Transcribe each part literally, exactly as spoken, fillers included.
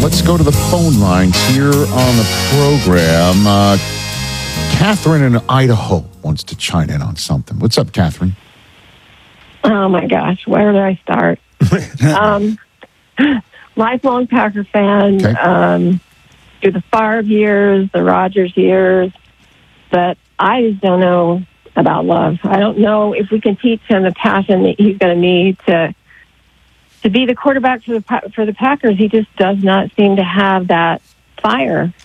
let's go to the phone lines here on the program. Uh, Catherine in Idaho wants to chime in on something. What's up, Catherine? Oh, my gosh. Where do I start? um, lifelong Packer fan. Okay. Um, through the Favre years, the Rodgers years. But I just don't know about Love. I don't know if we can teach him the passion that he's going to need to to be the quarterback for the for the Packers. He just does not seem to have that fire.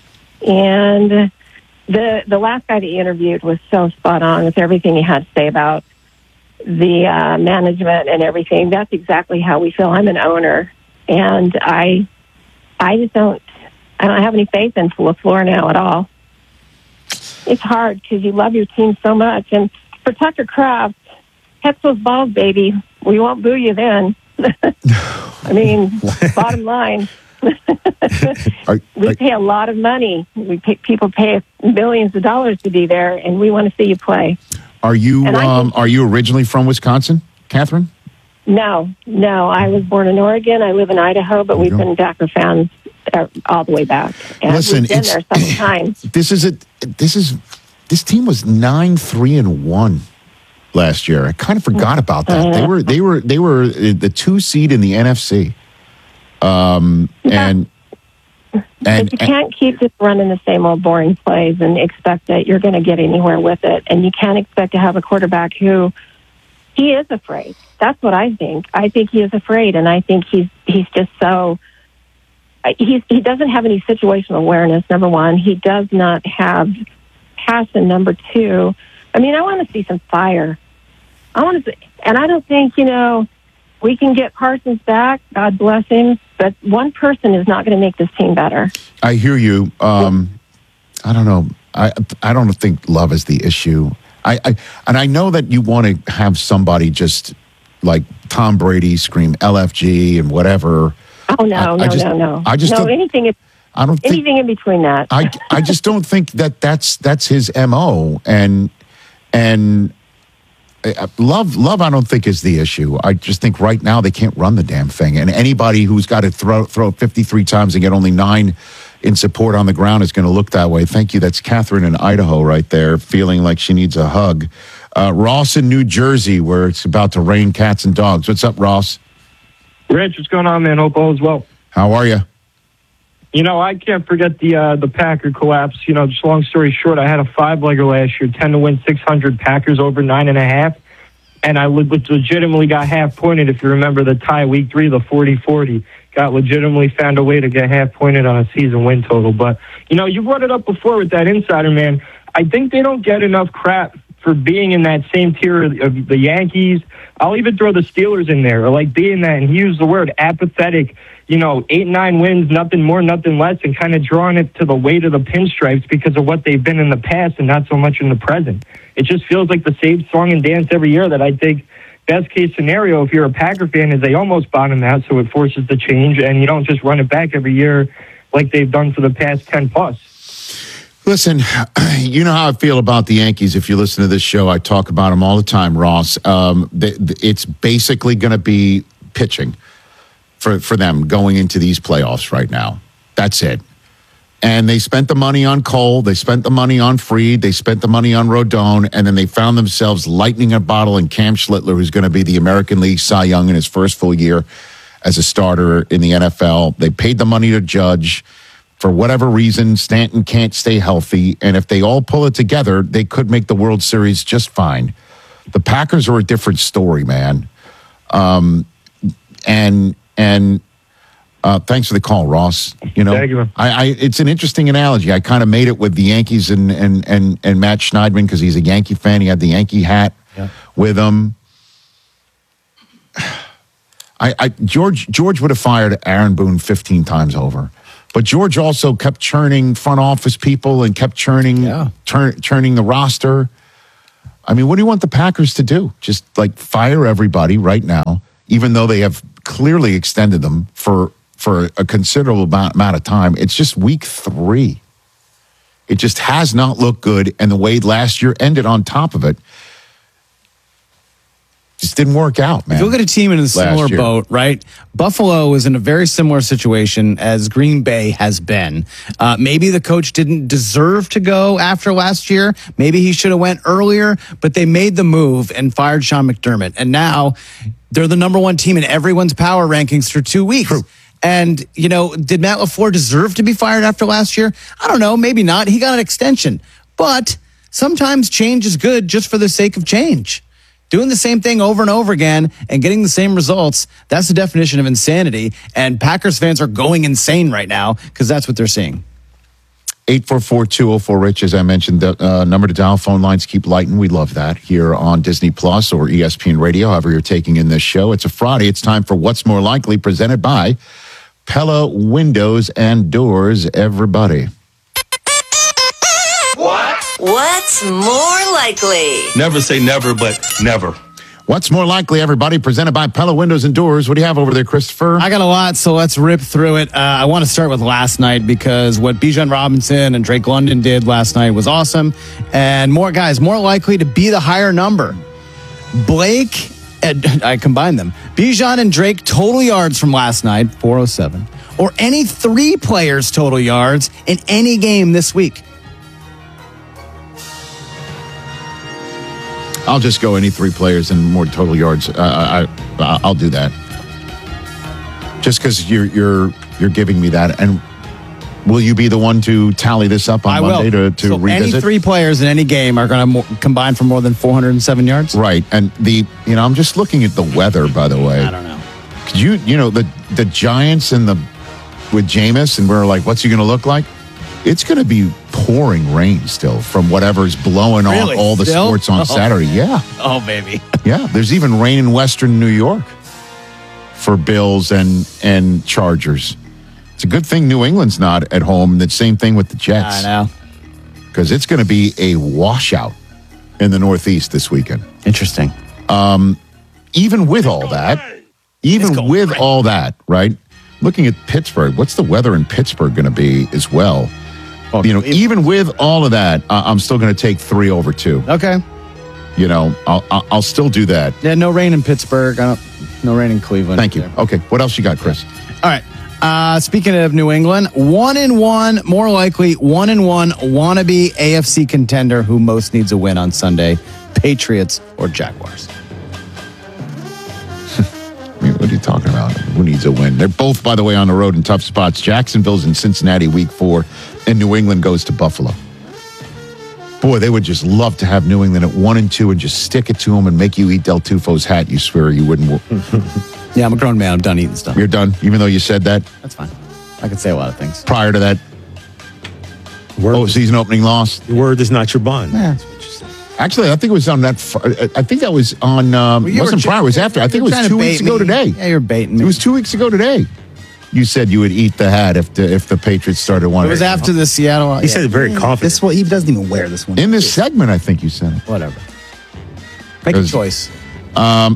And the the last guy that he interviewed was so spot on with everything he had to say about the uh, management and everything. That's exactly how we feel. I'm an owner, and I I just don't I don't have any faith in LaFleur now at all. It's hard because you love your team so much. And for Tucker Kraft, catch those balls, baby. We won't boo you then. I mean, bottom line, are, we are, pay a lot of money. We pay, people pay millions of dollars to be there, and we want to see you play. Are you um, think, are you originally from Wisconsin, Catherine? No, no. I was born in Oregon. I live in Idaho, but we've been Packer fans all the way back. And Listen, we've been it's, there several times. This is a this is this team was nine three and one last year. I kind of forgot about that. They were they were they were the two seed in the N F C. Um yeah. and and and you can't keep just running the same old boring plays and expect that you're going to get anywhere with it. And you can't expect to have a quarterback who he is afraid. That's what I think. I think he is afraid, and I think he's he's just so. He's, he doesn't have any situational awareness, number one. He does not have passion, number two. I mean, I want to see some fire. I want to see, and I don't think, you know, we can get Parsons back, God bless him, but one person is not going to make this team better. I hear you. Um, I don't know. I I don't think Love is the issue. I, I and I know that you want to have somebody just like Tom Brady scream L F G and whatever. Oh, no, I, no, I just, no, no. I just no, don't, anything, I don't anything think, in between that. I, I just don't think that that's, that's his M O. And, and uh, love, love, I don't think is the issue. I just think right now they can't run the damn thing. And anybody who's got to throw, throw fifty-three times and get only nine in support on the ground is going to look that way. Thank you. That's Catherine in Idaho right there, feeling like she needs a hug. Uh, Ross in New Jersey, where it's about to rain cats and dogs. What's up, Ross? Rich, what's going on, man? Hope all is well. How are you? You know, I can't forget the uh, the Packer collapse. You know, just long story short, I had a five-legger last year, ten to win, six hundred Packers over nine and a half, and I legitimately got half-pointed, if you remember the tie week three, the forty forty. Got legitimately found a way to get half-pointed on a season win total. But, you know, you brought it up before with that insider, man. I think they don't get enough crap for being in that same tier of the Yankees. I'll even throw the Steelers in there, or like being that, and he used the word apathetic, you know, eight, nine wins, nothing more, nothing less, and kind of drawing it to the weight of the pinstripes because of what they've been in the past and not so much in the present. It just feels like the same song and dance every year that I think best case scenario, if you're a Packer fan, is they almost bottom out, so it forces the change, and you don't just run it back every year like they've done for the past ten plus. Listen, you know how I feel about the Yankees. If you listen to this show, I talk about them all the time, Ross. Um, it's basically going to be pitching for, for them going into these playoffs right now. That's it. And they spent the money on Cole. They spent the money on Fried. They spent the money on Rodon. And then they found themselves lightning a bottle in Cam Schlittler, who's going to be the American League Cy Young in his first full year as a starter in the N F L. They paid the money to Judge. For whatever reason, Stanton can't stay healthy. And if they all pull it together, they could make the World Series just fine. The Packers are a different story, man. Um, and and uh, thanks for the call, Ross. You know, Thank you. I, I, it's an interesting analogy. I kind of made it with the Yankees and and and, and Matt Schneidman because he's a Yankee fan. He had the Yankee hat yeah. with him. I, I George George would have fired Aaron Boone fifteen times over. But George also kept churning front office people and kept churning yeah. turn, churning the roster. I mean, what do you want the Packers to do? Just like fire everybody right now, even though they have clearly extended them for for a considerable amount of time. It's just week three. It just has not looked good, and the way last year ended on top of it. Just didn't work out, man. If you look at a team in a similar year. boat, right? Buffalo is in a very similar situation as Green Bay has been. Uh, maybe the coach didn't deserve to go after last year. Maybe he should have went earlier, but they made the move and fired Sean McDermott. And now they're the number one team in everyone's power rankings for two weeks. True. And, you know, did Matt LaFleur deserve to be fired after last year? I don't know. Maybe not. He got an extension. But sometimes change is good just for the sake of change. Doing the same thing over and over again and getting the same results, that's the definition of insanity. And Packers fans are going insane right now because that's what they're seeing. eight four four, two oh four, Rich, as I mentioned, the uh, number to dial. Phone lines keep lighting. We love that here on Disney Plus or E S P N Radio, however you're taking in this show. It's a Friday. It's time for What's More Likely, presented by Pella Windows and Doors, everybody. What? What's more likely? Never say never, but never. What's More Likely, everybody, presented by Pella Windows and Doors. What do you have over there, Christopher? I got a lot, so let's rip through it. Uh, I want to start with last night because what Bijan Robinson and Drake London did last night was awesome. And more guys, more likely to be the higher number. Blake, and I combined them. Bijan and Drake total yards from last night, four oh seven. Or any three players' total yards in any game this week. I'll just go any three players and more total yards. Uh, I, I'll do that. Just because you're you're you're giving me that, and will you be the one to tally this up on I Monday will. to to so revisit? Any three players in any game are going to mo- combine for more than four hundred seven yards. Right, and the you know I'm just looking at the weather. By the way, I don't know. Could you you know the the Giants and the with Jameis, and we're like, what's he going to look like? It's going to be pouring rain still from whatever's blowing Really? on all the Still? sports on Oh. Saturday. Yeah. Oh, baby. Yeah, there's even rain in Western New York for Bills and and Chargers. It's a good thing New England's not at home. The same thing with the Jets. I know. Because it's going to be a washout in the Northeast this weekend. Interesting. Even with all that, even going with great. all that, right? Looking at Pittsburgh, what's the weather in Pittsburgh going to be as well? Oh, You know, it- even with all of that, uh, I'm still going to take three over two. Okay. You know, I'll I'll I'll still do that. Yeah, no rain in Pittsburgh. I don't, no rain in Cleveland. Thank you. Yeah. Okay, what else you got, Chris? All right. Uh, speaking of New England, one and one, more likely one and one wannabe A F C contender who most needs a win on Sunday: Patriots or Jaguars. I mean, what are you talking about? Who needs a win? They're both, by the way, on the road in tough spots. Jacksonville's in Cincinnati week four, and New England goes to Buffalo. Boy, they would just love to have New England at one and two and just stick it to them and make you eat Del Tufo's hat. You swear you wouldn't. Yeah, I'm a grown man. I'm done eating stuff. You're done, even though you said that That's fine. I can say a lot of things. prior to that Word, oh, season opening loss. word is not your bond. Yeah, that's what you said. Actually, I think it was on that. fr- I think that was on. Um, Well, you wasn't were prior. It was after. I think it was trying to two weeks bait ago me. today. Yeah, you're baiting me. It was two weeks ago today. You said you would eat the hat if the if the Patriots started one. It was after the Seattle. He said it very confident. This one, he doesn't even wear this one. in this segment. I think you said it. Whatever. Make a Because- choice. I'll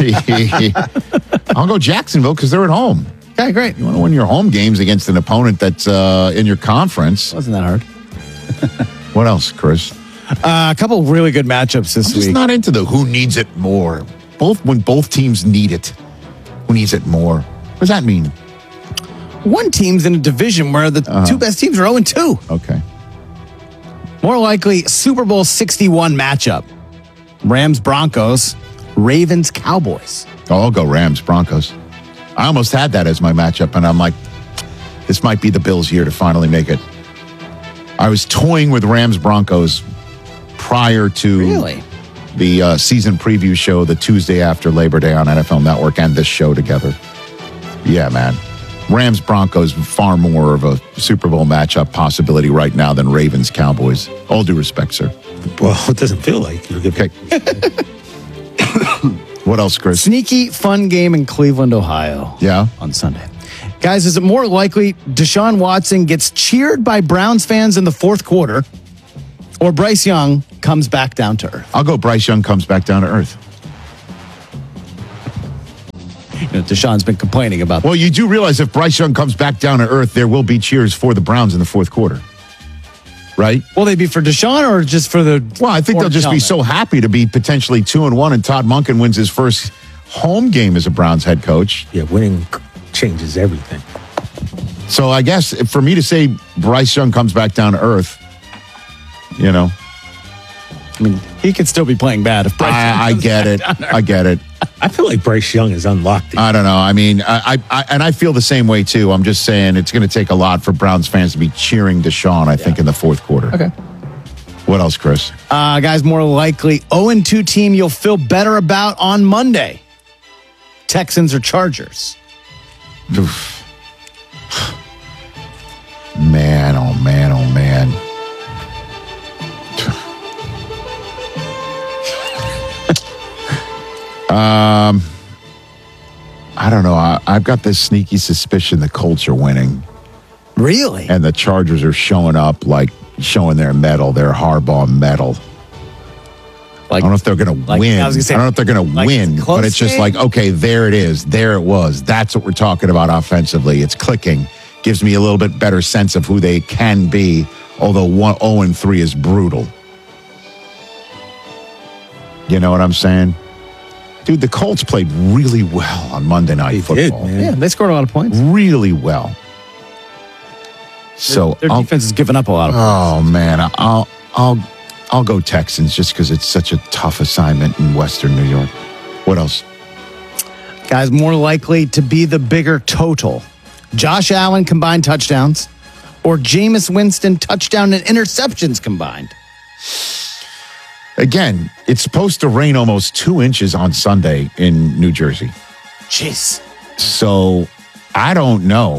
go Jacksonville because they're at home. Okay, great. You want to win your home games against an opponent that's uh, in your conference. Wasn't that hard? What else, Chris? Uh, a couple of really good matchups this I'm just week. not into the who needs it more. Both when both teams need it. Who needs it more? What does that mean? One team's in a division where the Uh-huh. two best teams are oh and two. Okay. More likely, Super Bowl sixty-one matchup. Rams Broncos, Ravens Cowboys. Oh, I'll go Rams, Broncos. I almost had that as my matchup, and I'm like, this might be the Bills' year to finally make it. I was toying with Rams, Broncos prior to Really? the uh, season preview show the Tuesday after Labor Day on N F L Network and this show together. Yeah, man. Rams, Broncos, far more of a Super Bowl matchup possibility right now than Ravens, Cowboys. All due respect, sir. Well, it doesn't feel like you're giving. Okay. What else, Chris? Sneaky fun game in Cleveland, Ohio. Yeah. On Sunday. Guys, is it more likely Deshaun Watson gets cheered by Browns fans in the fourth quarter or Bryce Young comes back down to earth? I'll go Bryce Young comes back down to earth. You know, Deshaun's been complaining about Well, you do realize if Bryce Young comes back down to earth, there will be cheers for the Browns in the fourth quarter. right? Will they be for Deshaun or just for the? Well, I think they'll orange just be helmet? so happy to be potentially two and one, and Todd Monken wins his first home game as a Browns head coach. Yeah, winning changes everything. So I guess for me to say Bryce Young comes back down to earth, you know, I mean, he could still be playing bad if Bryce Young I, I comes get back it. down there. I get it. I feel like Bryce Young is unlocked. I don't know. I mean, I, I, I and I feel the same way too. I'm just saying it's going to take a lot for Browns fans to be cheering Deshaun, I think, in the fourth quarter. Okay. What else, Chris? Uh, guys, more likely oh and two team you'll feel better about on Monday. Texans or Chargers? Oof. Man, oh man, oh man. um, I don't know. I, I've got this sneaky suspicion the Colts are winning, Really? and the Chargers are showing up like showing their mettle, their Harbaugh mettle. I Like, don't know if they're going to like- win. I was gonna say, I don't know if they're going to like win, it's a close but it's just game? like, okay, there it is. There it was. That's what we're talking about offensively. It's clicking. Gives me a little bit better sense of who they can be, although one, oh and three is brutal. You know what I'm saying? Dude, the Colts played really well on Monday Night They Football. did, man. yeah, they scored a lot of points. Really well. So Their I'll- defense has given up a lot of points. Oh man, I'll I'll I'll go Texans just because it's such a tough assignment in Western New York. What else? Guys, more likely to be the bigger total. Josh Allen combined touchdowns or Jameis Winston touchdown and interceptions combined. Again, it's supposed to rain almost two inches on Sunday in New Jersey. Jeez. So I don't know.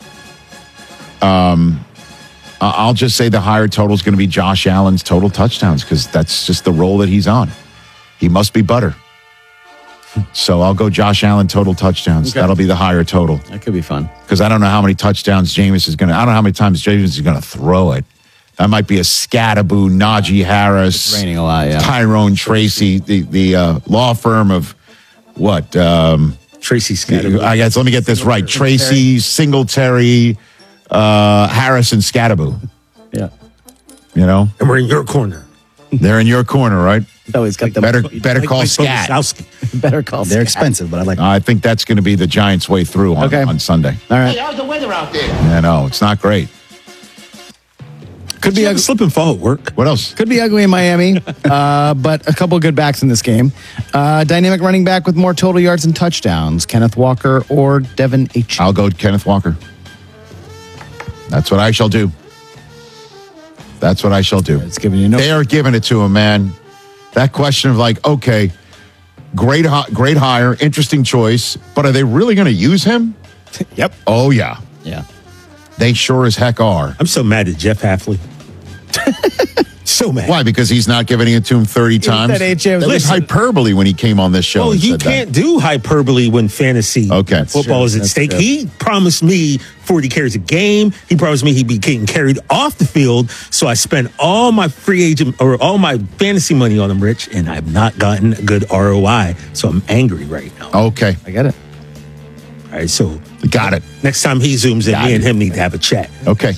um, I- I'll just say the higher total is going to be Josh Allen's total touchdowns because that's just the role that he's on. He must be butter. So I'll go Josh Allen total touchdowns. Okay. That'll be the higher total That could be fun. because I don't know how many touchdowns Jameis is going to. I don't know how many times Jameis is going to throw it. That might be a Scattaboo, Najee Harris, Raining a lot, yeah. Tyrone Tracy, the the uh, law firm of what? Um, Tracy Scattergood. I guess let me get this right. Tracy Singletary, uh, Harrison Scattaboo. Yeah. You know, And we're in your corner. they're in your corner, right? Oh, he's got the Better, better call Mike Scat. Bogusowski. better call. They're Scat. expensive, but I like. I think that's going to be the Giants' way through on, Okay. on Sunday. All right. how's the weather out there? I know it's not great. Could be You have ugly. a slip and fall at work. What else? Could be ugly in Miami, uh, but a couple of good backs in this game. Uh, dynamic running back with more total yards and touchdowns, Kenneth Walker or Devin H. I'll go Kenneth Walker. That's what I shall do. That's what I shall do. It's giving you no. They are giving it to him, man. That question of like, okay, great, hi- great hire, interesting choice, but are they really going to use him? Yep. Oh yeah, Yeah. they sure as heck are. I'm so mad at Jeff Hafley. So mad. Why? Because he's not giving it to him thirty times. that H A was- That was Listen. hyperbole when he came on this show. Well, and you said that. can't do hyperbole when fantasy Okay. football True. is at That's stake. true. He promised me forty carries a game. He promised me he'd be getting carried off the field. So I spent all my free agent or all my fantasy money on him, Rich, and I've not gotten a good R O I. So I'm angry right now. Okay, I get it. All right, so got it. next time he zooms in, Got me and it. him need to have a chat. Okay,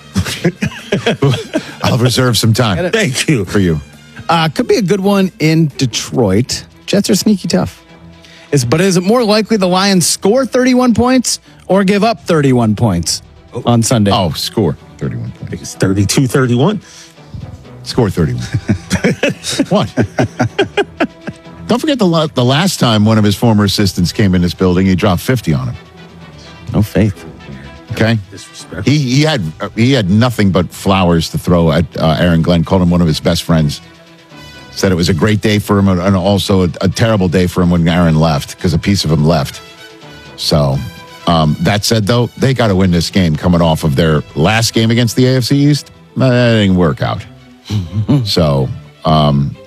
I'll reserve some time Thank you. for you. Uh, could be a good one in Detroit. Jets are sneaky tough. Is but is it more likely the Lions score thirty-one points or give up thirty-one points on Sunday? Oh, score thirty-one points. It's thirty-two thirty-one. Score thirty-one. What? Don't forget the la- the last time one of his former assistants came in this building, he dropped fifty on him. No faith. Okay, Disrespectful. he he had uh, he had nothing but flowers to throw at uh, Aaron Glenn. Called him one of his best friends. Said it was a great day for him and also a, a terrible day for him when Aaron left because a piece of him left. So um, that said, though, they got to win this game coming off of their last game against the A F C East. That didn't work out. So, um,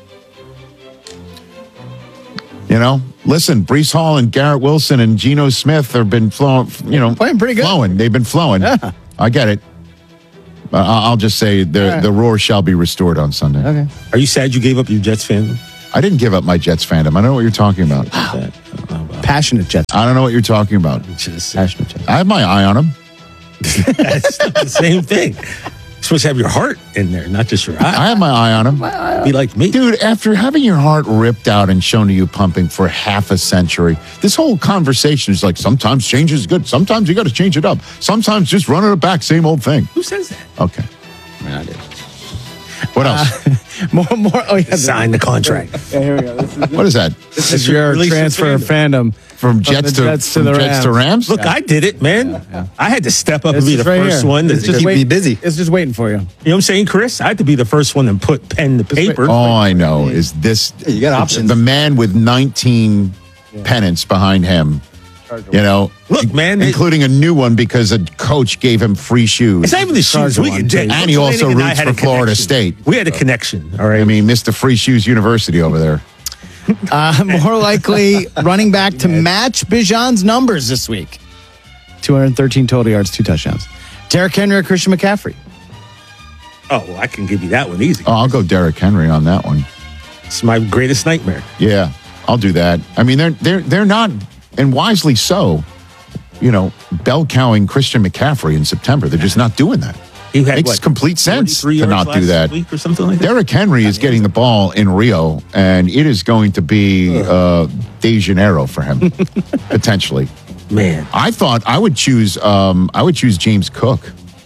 you know, listen, Brees Hall and Garrett Wilson and Geno Smith have been flowing, you know, Playing pretty good. flowing. They've been flowing. Yeah. I get it. Uh, I'll just say the, All right. the roar shall be restored on Sunday. Okay. Are you sad you gave up your Jets fandom? I didn't give up my Jets fandom. I don't know what you're talking about. That- I don't know about- Passionate Jets. I don't know what you're talking about. Just- Passionate Jets. I have my eye on him. That's not the same thing. You're supposed to have your heart in there, not just your eye. I have my eye on him. Be like me. Dude, after having your heart ripped out and shown to you pumping for half a century, this whole conversation is like sometimes change is good. Sometimes you got to change it up. Sometimes just running it back, same old thing. Who says that? Okay. I mean, I did. What else? Uh, more, more. Oh, yeah. Sign the contract. Yeah, here we go. This is, What is that? this is your Release transfer of fandom. From Jets, the to, Jets to from the Jets Rams. to Rams? Look, I did it, man. I had to step up It's and be the just right first here. one. To, It's just you wait- me busy. It's just waiting for you. know what I'm saying, Chris? I had to be the first one to put pen to paper. All I know is this. you got options. The man with nineteen pennants behind him, you know, Look, man, it- including a new one because a coach gave him free shoes. It's not even the shoes. Charger We, one, Jay- too. And he Lanning also and I roots had a for Florida connection. State. We had a connection, all right? I mean, Mister Free Shoes University over there. Uh, more likely running back to match Bijan's numbers this week. two hundred thirteen total yards, two touchdowns. Derrick Henry or Christian McCaffrey? oh, well, I can give you that one easy. Oh, I'll go Derrick Henry on that one. It's my greatest nightmare. Yeah, I'll do that. I mean, they're they're they're not, and wisely so. You know, bell cowing Christian McCaffrey in September. They're just not doing that. He had, Makes what, complete sense forty-three to yards not do last that. week or something like that. Derrick Henry is getting the ball in Rio, and it is going to be uh, De Janeiro for him potentially. Man, I thought I would choose. Um, I would choose James Cook.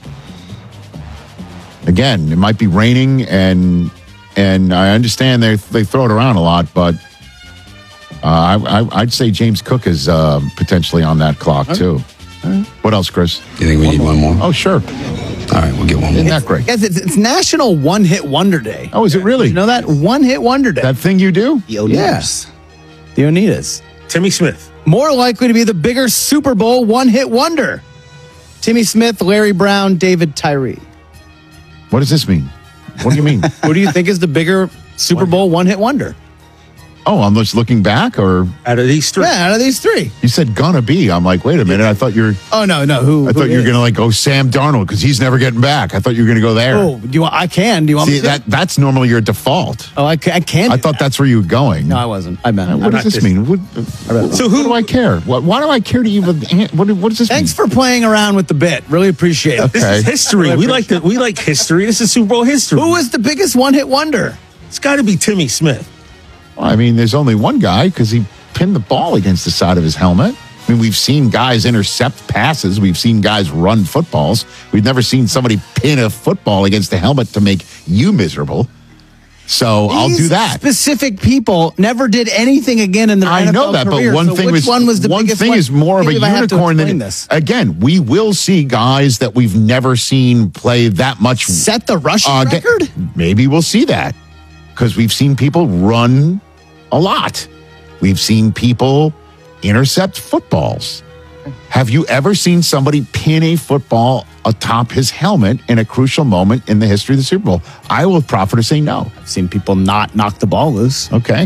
Again, it might be raining, and and I understand they they throw it around a lot, but uh, I, I I'd say James Cook is uh, potentially on that clock too. What else, Chris? You think we need one more? Oh, sure. All right, we'll get one Isn't more. that great? Yes, it's, it's National One Hit Wonder Day. Oh, is it really? You know that? One Hit Wonder Day. That thing you do? Yes. The Onitas. Timmy Smith. More likely to be the bigger Super Bowl one hit wonder. Timmy Smith, Larry Brown, David Tyree. What does this mean? What do you mean? Who do you think is the bigger Super Bowl one hit wonder? Oh, I'm just looking back, or Out of these three. Yeah, out of these three. you said gonna be. I'm like, wait a minute. I thought you're. Oh no, no. Who? I thought you were gonna like go Sam Darnold because he's never getting back. I thought you were gonna go there. Oh, do you want? I can. Do you want See me to? that that's normally your default. Oh, I can. I can. I do thought that. that's where you were going. No, I wasn't. I meant. What not does this this- mean? What, so who do I care? What, why do I care to even? What, what does this Thanks mean? for playing around with the bit. Really appreciate it. This Okay. is history. Really We like the we like history. This is Super Bowl history. Who was the biggest one hit wonder? It's got to be Timmy Smith. Well, I mean, there's only one guy because he pinned the ball against the side of his helmet. I mean, we've seen guys intercept passes. We've seen guys run footballs. We've never seen somebody pin a football against the helmet to make you miserable. So I'll do These that. Specific people never did anything again in their I N F L know that, career, but one so thing which was one was the one biggest thing one? is more of a Maybe if I have to unicorn explain than this. again. We will see guys that we've never seen play that much. Set the rushing uh, ga- record. Maybe we'll see that because we've seen people run a lot. We've seen people intercept footballs. Have you ever seen somebody pin a football atop his helmet in a crucial moment in the history of the Super Bowl? I will proffer to say no. I've seen people not knock the ball loose. Okay.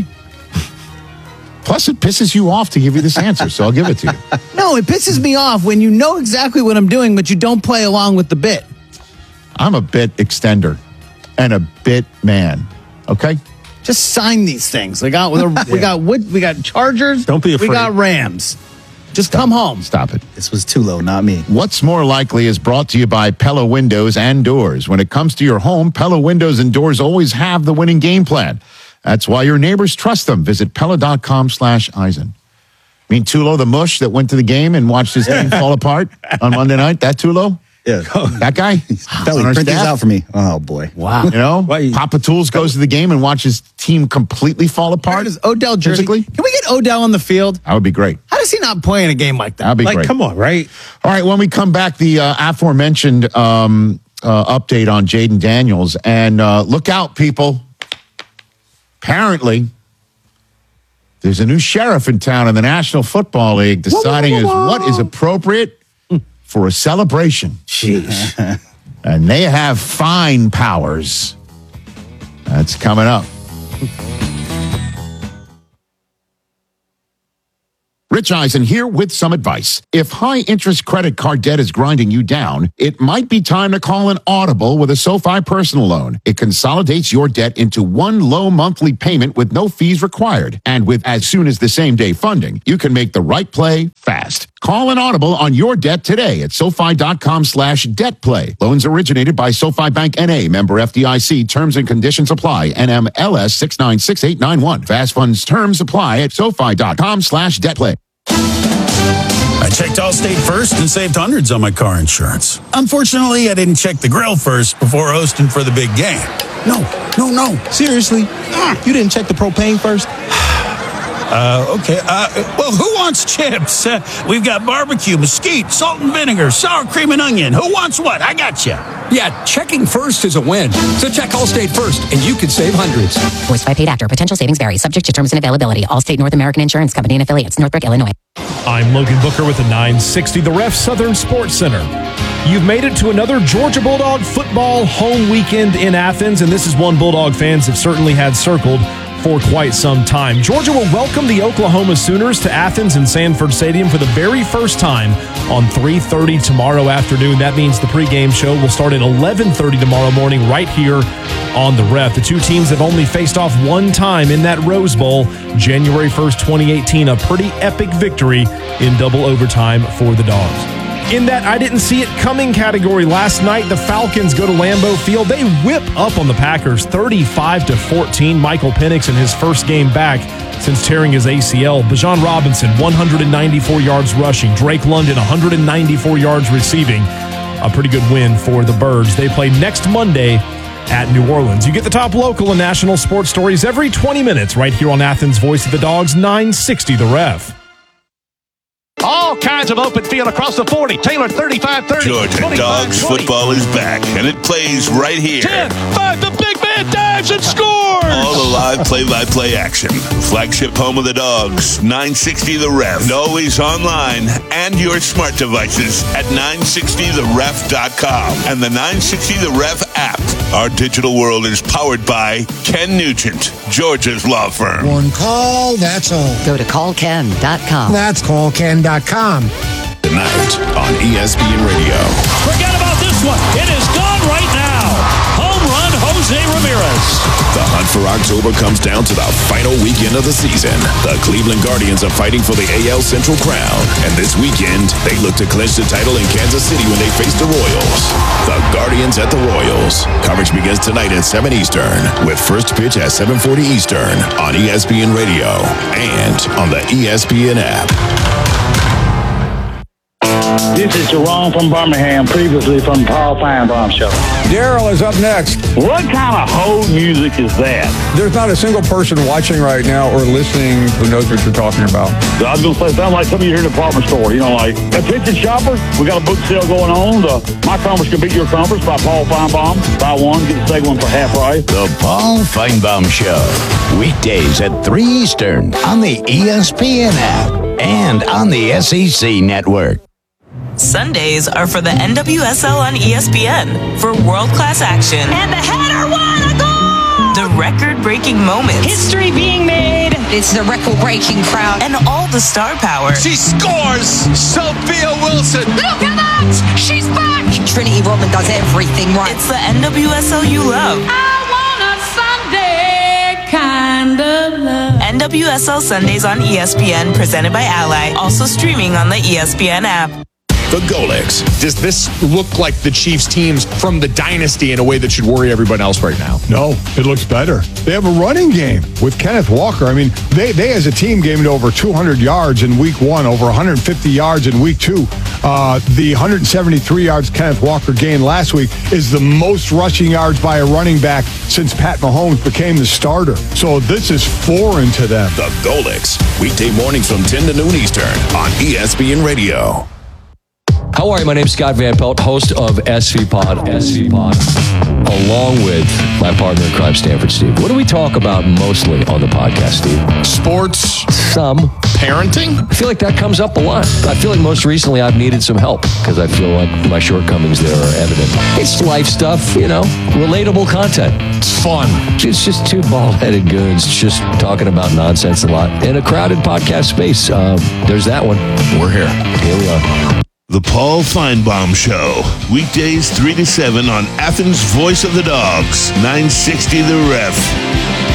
Plus, it pisses you off to give you this answer, so I'll give it to you. No, it pisses me off when you know exactly what I'm doing, but you don't play along with the bit. I'm a bit extender and a bit man. Okay? Just sign these things. We got we got wood, we got Chargers. Don't be We afraid. got Rams. Just come home. Stop it. This was too low, not me. What's More Likely is brought to you by Pella Windows and Doors. When it comes to your home, Pella Windows and Doors always have the winning game plan. That's why your neighbors trust them. Visit Pella.com slash Eisen. I mean, Tulo, the mush that went to the game and watched his team fall apart on Monday night, that Tulo? Yeah. That guy? Belly, On our print these staff? out for me. Oh, boy. Wow. You know, Why you- Papa Tools goes to the game and watches his team completely fall Where apart. does Odell jersey? Physically? Can we get Odell on the field? That would be great. How does he not play in a game like that? That'd be Like, great. come on, right? All right, when we come back, the uh, aforementioned um, uh, update on Jaden Daniels. And uh, look out, people. Apparently, there's a new sheriff in town in the National Football League deciding is what is appropriate for a celebration. Jeez. And they have fine powers. That's coming up. Rich Eisen here with some advice. If high interest credit card debt is grinding you down, it might be time to call an Audible with a SoFi personal loan. It consolidates your debt into one low monthly payment with no fees required. And with as soon as the same day funding, you can make the right play fast. Call an audible on your debt today at SoFi.com slash debt play. Loans originated by SoFi Bank N A, member F D I C. Terms and conditions apply. N M L S six nine six eight nine one. Fast funds terms apply at SoFi.com slash debt play. I checked Allstate first and saved hundreds on my car insurance. Unfortunately, I didn't check the grill first before hosting for the big game. No, no, no. Seriously. You didn't check the propane first? Uh, okay. Uh, well, who wants chips? Uh, we've got barbecue, mesquite, salt and vinegar, sour cream and onion. Who wants what? I got you. Yeah, checking first is a win. So check Allstate first, and you could save hundreds. Voiced by paid actor. Potential savings vary. Subject to terms and availability. Allstate North American Insurance Company and affiliates. Northbrook, Illinois. I'm Logan Booker with the nine sixty The Ref Southern Sports Center. You've made it to another Georgia Bulldog football home weekend in Athens, and this is one Bulldog fans have certainly had circled for quite some time. Georgia will welcome the Oklahoma Sooners to Athens and Sanford Stadium for the very first time on three thirty tomorrow afternoon. That means the pregame show will start at eleven thirty tomorrow morning right here on the Ref. The two teams have only faced off one time in that Rose Bowl, January first, twenty eighteen, a pretty epic victory in double overtime for the Dogs. In that I didn't see it coming category last night, the Falcons go to Lambeau Field. They whip up on the Packers thirty-five to fourteen. Michael Penix in his first game back since tearing his A C L. Bijan Robinson, one hundred ninety-four yards rushing. Drake London, one hundred ninety-four yards receiving. A pretty good win for the Birds. They play next Monday at New Orleans. You get the top local and national sports stories every twenty minutes right here on Athens' Voice of the Dogs, nine sixty The Ref. All kinds of open field across the forty. Taylor thirty-five thirty. Georgia Dogs football is back, and it plays right here. ten, five, the big man dives and scores! All the live play-by-play action. Flagship home of the Dogs, nine sixty The Ref. And always online and your smart devices at nine sixty the ref dot com and the nine sixty The Ref app. Our digital world is powered by Ken Nugent, Georgia's law firm. One call, that's all. Go to call ken dot com. That's call ken dot com. Tonight on E S P N Radio. Forget about this one. It is gone right now. Home run, Jose Ramirez. The hunt for October comes down to the final weekend of the season. The Cleveland Guardians are fighting for the A L Central crown. And this weekend, they look to clinch the title in Kansas City when they face the Royals. The Guardians at the Royals. Coverage begins tonight at seven Eastern with first pitch at seven forty Eastern on E S P N Radio and on the E S P N app. This is Jerome from Birmingham, previously from Paul Feinbaum Show. Daryl is up next. What kind of hold music is that? There's not a single person watching right now or listening who knows what you're talking about. I was going to say, sound like some of you here in the department store. You know, like, attention shoppers, we got a book sale going on. The My Conference Can Beat Your Conference by Paul Feinbaum. Buy one, get the second one for half price. The Paul Feinbaum Show. Weekdays at three Eastern on the E S P N app and on the S E C network. Sundays are for the N W S L on E S P N for world-class action. And the header won a goal! The record-breaking moments. History being made. It's the record-breaking crowd. And all the star power. She scores! Sophia Wilson! Look at that! She's back! Trinity Rodman does everything right. It's the N W S L you love. I want a Sunday kind of love. N W S L Sundays on E S P N, presented by Ally. Also streaming on the E S P N app. The Golix. Does this look like the Chiefs teams from the dynasty in a way that should worry everyone else right now? No, it looks better. They have a running game with Kenneth Walker. I mean, they, they as a team gained over two hundred yards in week one, over one hundred fifty yards in week two. Uh, the one hundred seventy-three yards Kenneth Walker gained last week is the most rushing yards by a running back since Pat Mahomes became the starter. So this is foreign to them. The Golix. Weekday mornings from ten to noon Eastern on E S P N Radio. How are you? My name's Scott Van Pelt, host of S V Pod, S V Pod, along with my partner in crime, Stanford Steve. What do we talk about mostly on the podcast, Steve? Sports. Some. Parenting? I feel like that comes up a lot. I feel like most recently I've needed some help because I feel like my shortcomings there are evident. It's life stuff, you know, relatable content. It's fun. It's just two bald-headed goons just talking about nonsense a lot in a crowded podcast space. Um, there's that one. We're here. Here we are. The Paul Feinbaum Show. Weekdays three to seven on Athens' Voice of the Dogs, nine sixty The Ref.